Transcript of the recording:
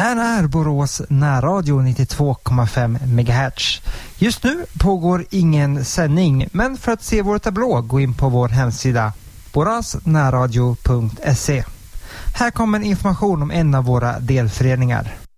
här är Borås närradio 92,5 MHz. Just nu pågår ingen sändning, men för att se vår tablå gå in på vår hemsida borasnärradio.se. Här kommer information om en av våra delföreningar.